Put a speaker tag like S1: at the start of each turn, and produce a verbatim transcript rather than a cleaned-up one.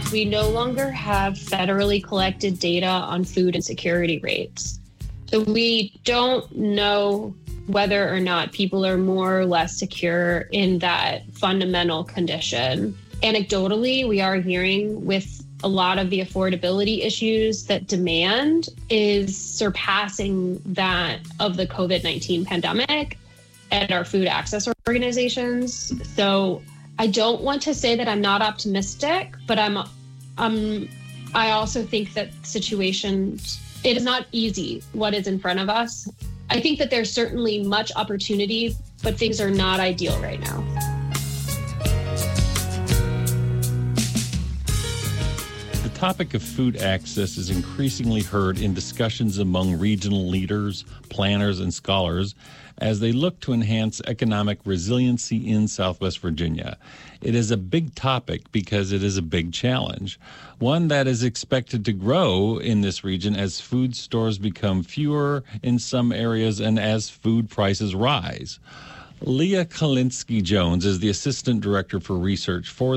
S1: We no longer have federally collected data on food insecurity rates. So we don't know whether or not people are more or less secure in that fundamental condition. Anecdotally, we are hearing with a lot of the affordability issues that demand is surpassing that of the COVID nineteen pandemic at our food access organizations. So I don't want to say that I'm not optimistic, but I'm, um, I also think that situations, it is not easy what is in front of us. I think that there's certainly much opportunity, but things are not ideal right now.
S2: The topic of food access is increasingly heard in discussions among regional leaders, planners, and scholars as they look to enhance economic resiliency in Southwest Virginia. It is a big topic because it is a big challenge, one that is expected to grow in this region as food stores become fewer in some areas and as food prices rise. Leah Kalinsky Jones is the Assistant Director for Research for